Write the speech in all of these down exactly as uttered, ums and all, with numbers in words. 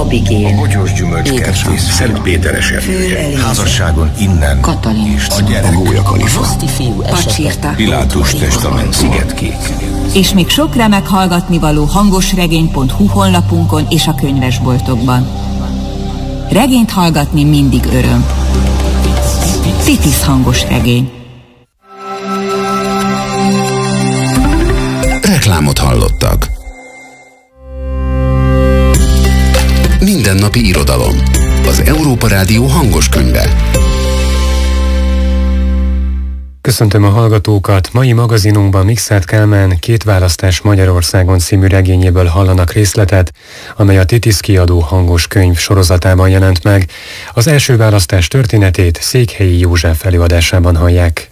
Abigél, a Bogyós Gyümölcskertész, Szentpéteres erdője, házasságon innen, Katalin, a gyerek, a Gólya Kalifa, Roszti fiú esete, Pilátus testament, Szigetkék. És még sok remek hallgatnivaló hangosregény pont hu honlapunkon és a könyvesboltokban. Regényt hallgatni mindig öröm. Titis hangos regény. Reklámot hallottak. Mindennapi irodalom. Az Európa Rádió hangos könyve. Köszöntöm a hallgatókat! Mai magazinunkban Mikszáth Kálmán Két választás Magyarországon című regényéből hallanak részletet, amely a Titis kiadó hangos könyv sorozatában jelent meg. Az első választás történetét Székhelyi József előadásában hallják.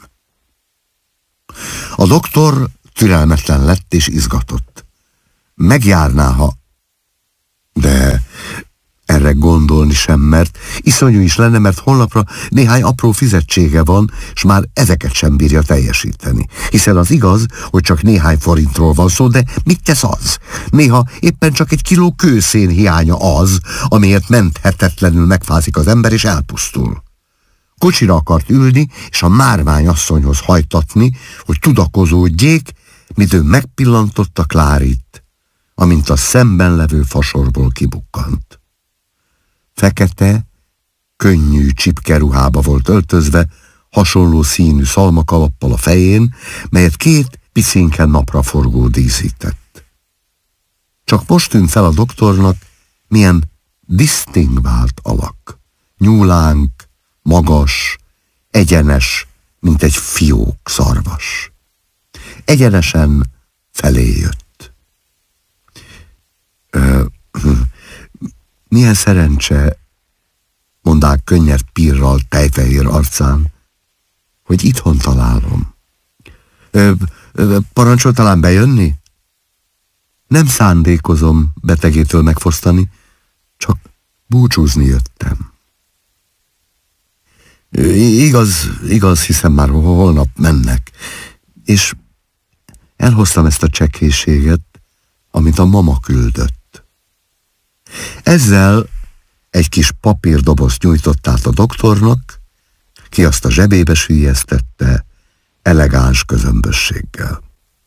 A doktor türelmetlen lett és izgatott. Megjárná, ha... De erre gondolni sem mert. Iszonyú is lenne, mert holnapra néhány apró fizetsége van, és már ezeket sem bírja teljesíteni. Hiszen az igaz, hogy csak néhány forintról van szó, de mit tesz az? Néha éppen csak egy kiló kőszén hiánya az, amiért menthetetlenül megfázik az ember és elpusztul. Kocsira akart ülni, és a márványasszonyhoz hajtatni, hogy tudakozódjék, míg ő megpillantotta Klárit, amint a szemben levő fasorból kibukkant. Fekete, könnyű csipkeruhába volt öltözve, hasonló színű szalmakalappal a fején, melyet két picinke napraforgó díszített. Csak most tűnt fel a doktornak, milyen disztingvált alak. Nyúlánk, magas, egyenes, mint egy fiók szarvas. Egyenesen felé jött. Ö, milyen szerencse, mondák könnyed pirral tejfehér arcán, hogy itthon találom. Ö, ö, parancsol talán bejönni? Nem szándékozom betegétől megfosztani, csak búcsúzni jöttem. Igaz, igaz, hiszem már holnap mennek, és elhoztam ezt a csekkészséget, amit a mama küldött. Ezzel egy kis papírdobozt nyújtott át a doktornak, ki azt a zsebébe süllyesztette elegáns közömbösséggel.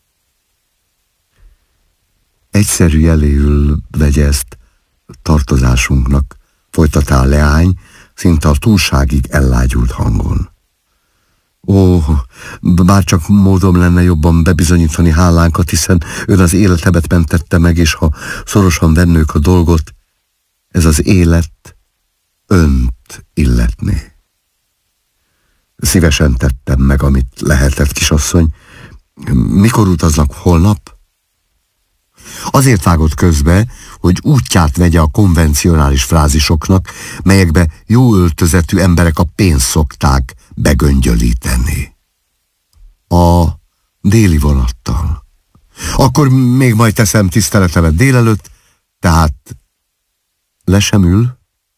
Egyszerű jeléül vegye ezt tartozásunknak, folytatta a leány, szinte a túlságig ellágyult hangon. Ó, bár csak módom lenne jobban bebizonyítani hálánkat, hiszen ön az életemet mentette meg, és ha szorosan vennők a dolgot, ez az élet önt illetné. Szívesen tettem meg, amit lehetett, kisasszony. Mikor utaznak, holnap? Azért vágott közbe, hogy útját vegye a konvencionális frázisoknak, melyekbe jó öltözetű emberek a pénzt szokták begöngyölíteni. A déli vonattal. Akkor még majd teszem tiszteletemet délelőtt, tehát le sem ül?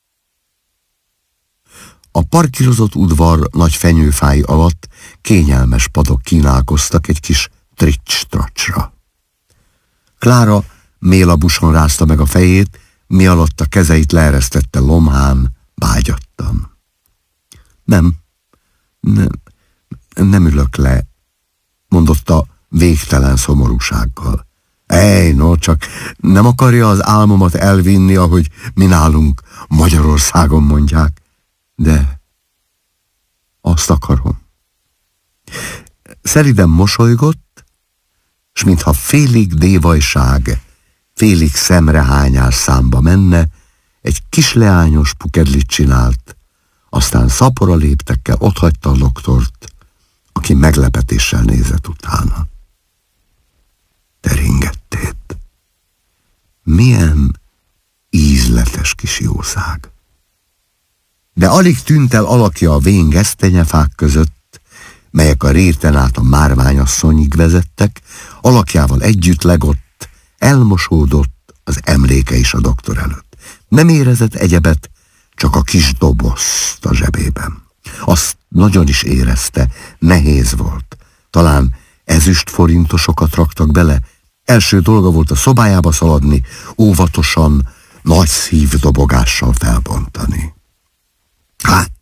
A parkírozott udvar nagy fenyőfái alatt kényelmes padok kínálkoztak egy kis trics-tracsra. Klára mélabuson rázta meg a fejét, mi alatt a kezeit leeresztette lomhán, vágyattan. Nem, nem, nem ülök le, mondotta végtelen szomorúsággal. Ej, no, csak nem akarja az álmomat elvinni, ahogy mi nálunk Magyarországon mondják, de azt akarom. Szeliden mosolygott, s mintha félig dévajság, félig szemrehányás számba menne, egy kisleányos pukedlit csinált, aztán szapora léptekkel otthagyta a doktort, aki meglepetéssel nézett utána. Teringettét. Milyen ízletes kis jószág. De alig tűnt el alakja a vén gesztenyefák között, melyek a réten át a márványasszonyig vezettek, alakjával együtt legott, elmosódott az emléke is a doktor előtt. Nem érezett egyebet, csak a kis dobozt a zsebében. Azt nagyon is érezte, nehéz volt. Talán ezüst forintosokat raktak bele. Első dolga volt a szobájába szaladni, óvatosan, nagy szívdobogással felbontani. Hát,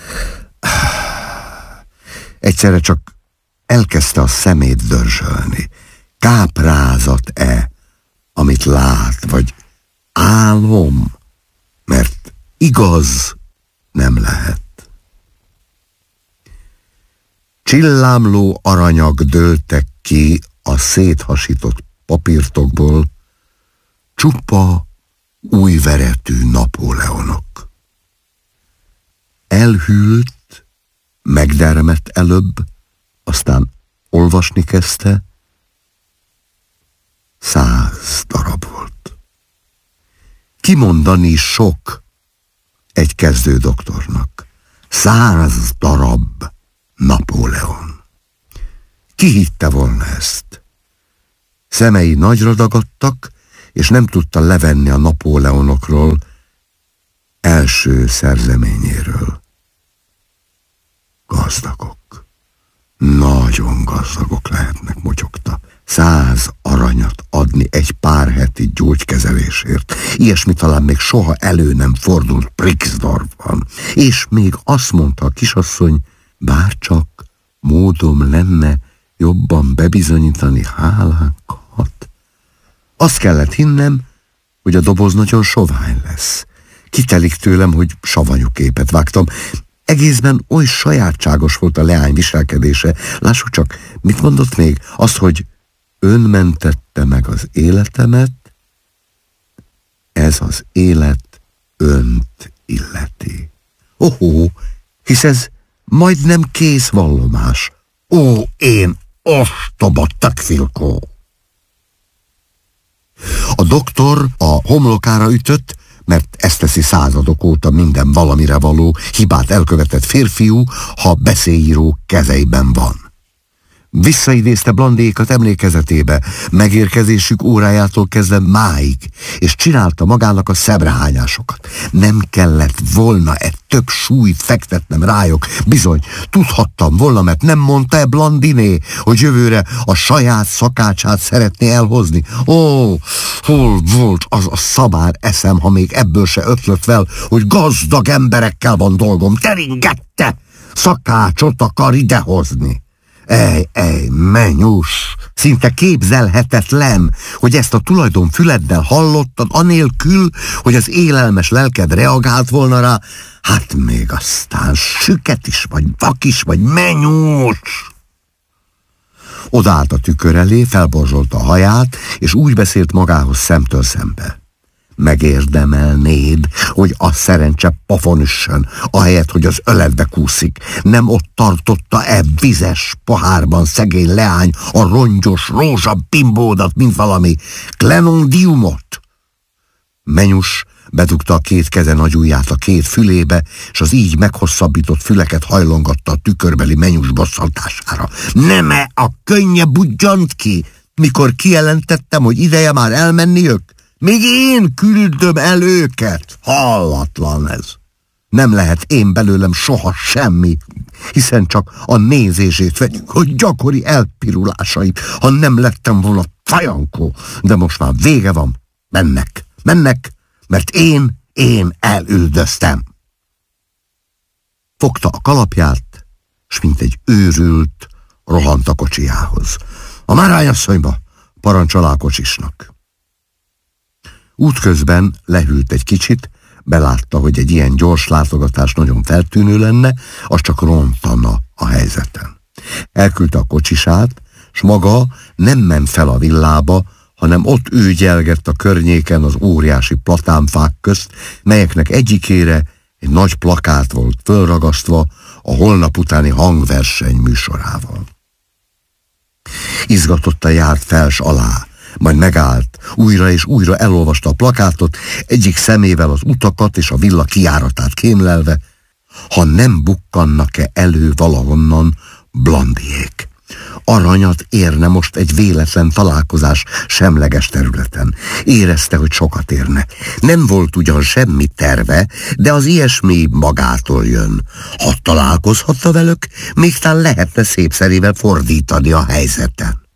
egyszerre csak elkezdte a szemét dörzsölni. Káprázat-e, amit lát, vagy álom? Mert igaz nem lehet. Csillámló aranyak dőltek ki a széthasított papírtokból, csupa újveretű Napóleonok. Elhűlt, megdermedt előbb, aztán olvasni kezdte. Száz darab volt. Kimondani sok egy kezdő doktornak. Száz darab Napóleon. Ki hitte volna ezt? Szemei nagyra dagadtak, és nem tudta levenni a Napóleonokról első szerzeményéről. Gazdagok. Nagyon gazdagok lehetnek, motyogta. Száz aranyat adni egy pár heti gyógykezelésért. Ilyesmi talán még soha elő nem fordult Brixdorfban. És még azt mondta a kisasszony, bárcsak módom lenne jobban bebizonyítani hálánkat. Azt kellett hinnem, hogy a doboz nagyon sovány lesz. Kitelik tőlem, hogy savanyú képet vágtam. Egészben oly sajátságos volt a leány viselkedése. Lássuk csak, mit mondott még? Azt, hogy ön mentette meg az életemet, ez az élet önt illeti. Ohó, hisz ez majdnem kész vallomás. Ó, én ostoba tekfilkó! A doktor a homlokára ütött, mert ezt teszi századok óta minden valamire való, hibát elkövetett férfiú, ha beszélyíró kezeiben van. Visszaidézte Blandékat emlékezetébe, megérkezésük órájától kezdve máig, és csinálta magának a szemrehányásokat. Nem kellett volna-e több súlyt fektetnem rájuk? Bizony, tudhattam volna, mert nem mondta-e Blandiné, hogy jövőre a saját szakácsát szeretné elhozni? Ó, hol volt az a szabár eszem, ha még ebből se ötlött fel, hogy gazdag emberekkel van dolgom. Teringette! Szakácsot akar idehozni. Ej, ej, menyus! Szinte képzelhetetlen, hogy ezt a tulajdon füleddel hallottad, anélkül, hogy az élelmes lelked reagált volna rá. Hát még aztán süket is, vagy vak is, vagy menyus! Odaállt a tükör elé, felborzsolta a haját, és úgy beszélt magához szemtől szembe. Megérdemelnéd, hogy a szerencse pofon üssön, ahelyett, hogy az öletbe kúszik. Nem ott tartotta-e vizes pohárban szegény leány a rongyos rózsabimbódat, mint valami klenondiumot? Menyus bedugta a két keze nagy ujját a két fülébe, és az így meghosszabbított füleket hajlongatta a tükörbeli Menyus bosszantására. Nem-e a könnye budjant ki, mikor kijelentettem, hogy ideje már elmenniük? Még én küldöm el őket. Hallatlan ez. Nem lehet én belőlem soha semmi, hiszen csak a nézését vegyük, hogy gyakori elpirulásait, ha nem lettem volna fajankó. De most már vége van. Mennek, mennek, mert én, én elüldöztem. Fogta a kalapját, s mint egy őrült, rohant a kocsijához. A márványasszonyba, parancsol a kocsisnak. Útközben lehűlt egy kicsit, belátta, hogy egy ilyen gyors látogatás nagyon feltűnő lenne, az csak rontana a helyzeten. Elküldte a kocsisát, s maga nem ment fel a villába, hanem ott ügyelgett a környéken az óriási platánfák közt, melyeknek egyikére egy nagy plakát volt fölragasztva a holnap utáni hangverseny műsorával. Izgatottan járt fels alá, majd megállt, újra és újra elolvasta a plakátot, egyik szemével az utakat és a villa kijáratát kémlelve, ha nem bukkannak-e elő valahonnan Blandiék. Aranyat érne most egy véletlen találkozás semleges területen. Érezte, hogy sokat érne. Nem volt ugyan semmi terve, de az ilyesmi magától jön. Ha találkozhatta velük, még talán lehetne szépszerével fordítani a helyzeten.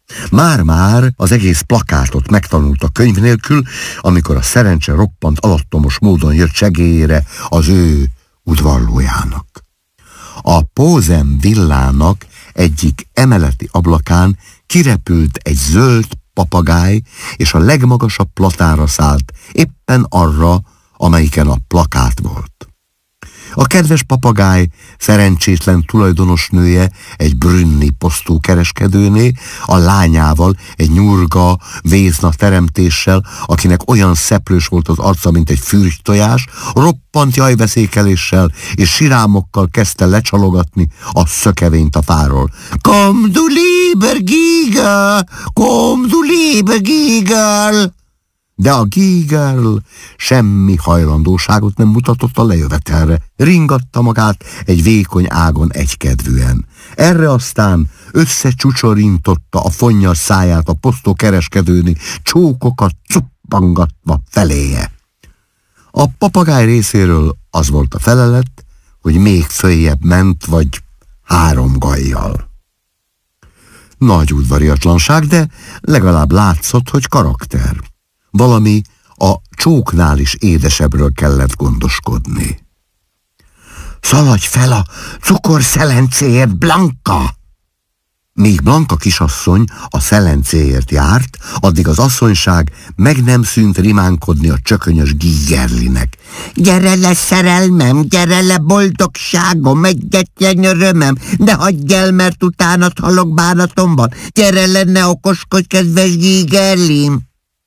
Már-már az egész plakátot megtanulta könyv nélkül, amikor a szerencse roppant alattomos módon jött segélyére az ő udvarlójának. A Pózem villának egyik emeleti ablakán kirepült egy zöld papagáj, és a legmagasabb platára szállt, éppen arra, amelyiken a plakát volt. A kedves papagáj szerencsétlen tulajdonosnője egy brünni posztókereskedőné, a lányával, egy nyurga, vézna teremtéssel, akinek olyan szeplős volt az arca, mint egy fürgytojás, roppant jajveszékeléssel és sirámokkal kezdte lecsalogatni a szökevényt a fáról. Komm du lieber Giga! Komm du lieber Giga! De a Gigerl semmi hajlandóságot nem mutatott a lejövetelre, ringatta magát egy vékony ágon egykedvűen. Erre aztán összecsúcsorintotta a fonnyas száját a posztókereskedőni, csókokat cuppangatva feléje. A papagáj részéről az volt a felelet, hogy még följebb ment, vagy három gajjal. Nagy udvariatlanság, de legalább látszott, hogy karakter. Valami a csóknál is édesebbről kellett gondoskodni. Szaladj fel a cukorszelencéért, Blanka! Míg Blanka kisasszony a szelencéért járt, addig az asszonyság meg nem szűnt rimánkodni a csökönyös Gigerlinek. Gyere le, szerelmem, gyere le, boldogságom, egyetlen örömem, de hagyj el, mert utánat halok bánatomban. Gyere le, ne okoskodj, kedves Gigerlim!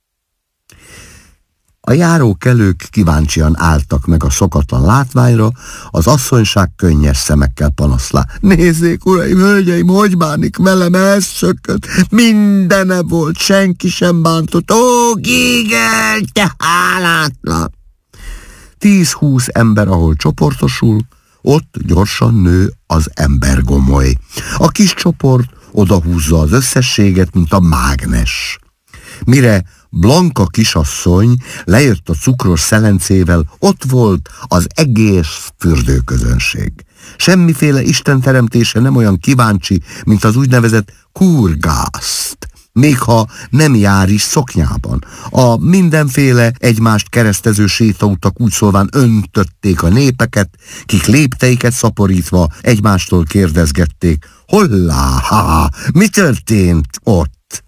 A járókelők kíváncsian álltak meg a szokatlan látványra, az asszonyság könnyes szemekkel panaszlá. Nézzék, uraim, hölgyeim, hogy bánik velem, elszökött, mindene volt, senki sem bántott. Ó, Gigel, te hálátlan! Tíz-húsz ember, ahol csoportosul, ott gyorsan nő az embergomoly. A kis csoport odahúzza az összességet, mint a mágnes. Mire Blanka kisasszony lejött a cukros szelencével, ott volt az egész fürdőközönség. Semmiféle istenteremtése nem olyan kíváncsi, mint az úgynevezett kurgászt, még ha nem jár is szoknyában. A mindenféle egymást keresztező sétautak úgy szólván öntötték a népeket, kik lépteiket szaporítva egymástól kérdezgették, hollá, ha, mi történt ott?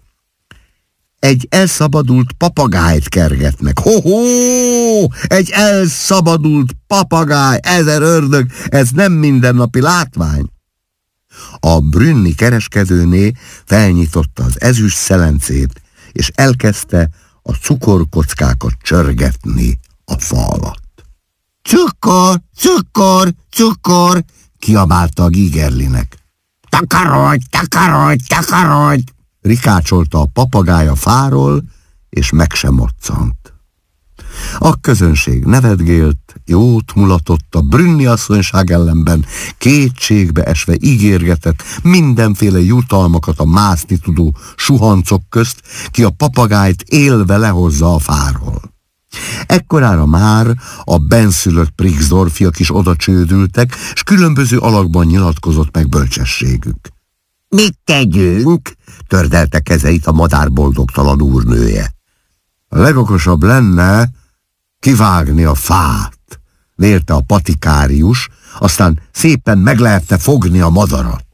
Egy elszabadult papagájt kergetnek. Ho-ho! Egy elszabadult papagáj, ezer ördög, ez nem mindennapi látvány. A brünni kereskedőné felnyitotta az ezüst szelencét, és elkezdte a cukorkockákat csörgetni a fa alatt. Cukor, cukor, cukor, kiabálta a Gigerlinek. Takarodj, takarodj, takarodj! Rikácsolta a papagáj a fáról, és meg sem moccant. A közönség nevetgélt, jót mulatott, a brünni asszonyság ellenben kétségbe esve ígérgetett mindenféle jutalmakat a mászni tudó suhancok közt, ki a papagájt élve lehozza a fáról. Ekkorára már a benszülött Prixdorfiak is oda csődültek, s különböző alakban nyilatkozott meg bölcsességük. Mit tegyünk? Tördelte kezeit a madár boldogtalan úrnője. A legokosabb lenne kivágni a fát, vélte a patikárius, aztán szépen meg lehetne fogni a madarat.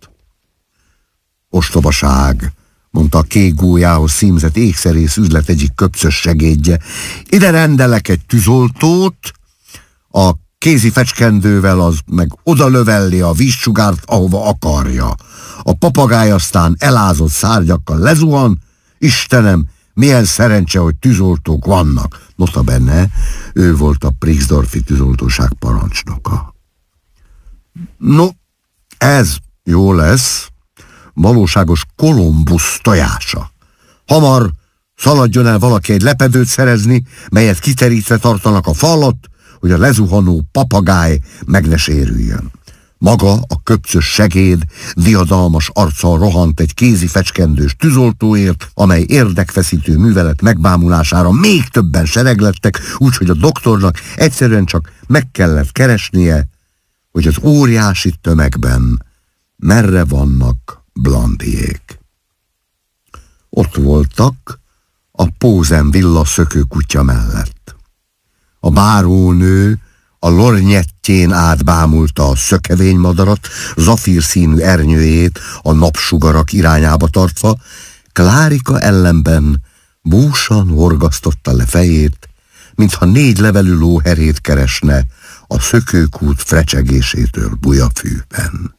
Ostobaság, mondta a kék gólyához címzett ékszerész üzlet egyik köpcös segédje. Ide rendelek egy tűzoltót, a kézi fecskendővel az meg odalövelli a vízsugárt, ahova akarja. A papagáj aztán elázott szárnyakkal lezuhan. Istenem, milyen szerencse, hogy tűzoltók vannak. Notabene, ő volt a Prixdorfi tűzoltóság parancsnoka. No, ez jó lesz. Valóságos Kolumbusz tojása. Hamar szaladjon el valaki egy lepedőt szerezni, melyet kiterítve tartanak a fa alatt, hogy a lezuhanó papagáj meg ne sérüljön. Maga a köpcös segéd diadalmas arccal rohant egy kézi fecskendős tűzoltóért, amely érdekfeszítő művelet megbámulására még többen sereglettek, úgyhogy a doktornak egyszerűen csak meg kellett keresnie, hogy az óriási tömegben merre vannak Blandiék. Ott voltak a Pózen villa szökőkutya mellett. A bárónő a lornyettjén átbámulta a szökevénymadarat, zafír színű ernyőjét a napsugarak irányába tartva, Klárika ellenben búsan horgasztotta le fejét, mintha négy levelű lóherét keresne a szökőkút frecsegésétől bujafűben.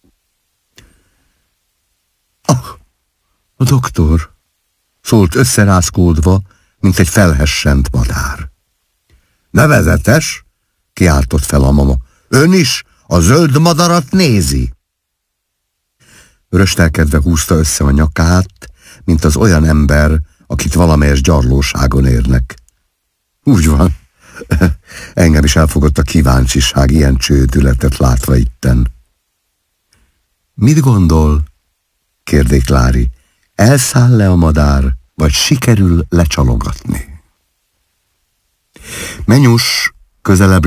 Ah, a doktor! Szólt összerázkódva, mint egy felhessent madár. Nevezetes! Kiáltott fel a mama. Ön is a zöld madarat nézi! Röstelkedve húzta össze a nyakát, mint az olyan ember, akit valamelyes gyarlóságon érnek. Úgy van. Engem is elfogott a kíváncsiság ilyen csődületet látva itten. Mit gondol? Kérdé Klári. Elszáll le a madár, vagy sikerül lecsalogatni? Menyus közelebb